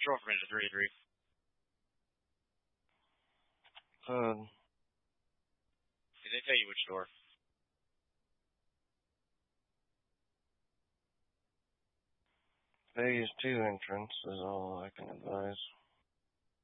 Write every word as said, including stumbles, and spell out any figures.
Control information three three. Code. Did they tell you which door? Phase two entrance is all I can advise.